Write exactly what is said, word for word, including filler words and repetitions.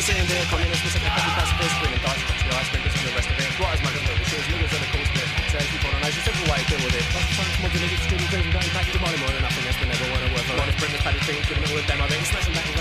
sitting there, communists, missing the copy pacifist, screaming dice, touch the ice, printers and the rest of it. Right as my little machines, niggas are the cool spit. Says people on ice, a simple way to deal with it. Lots of fun, mods and niggas, streaming things, and going back to money more than nothing. That's been never one of worth. A lot of printers, paddy things, giving it all a demo. They're smashing back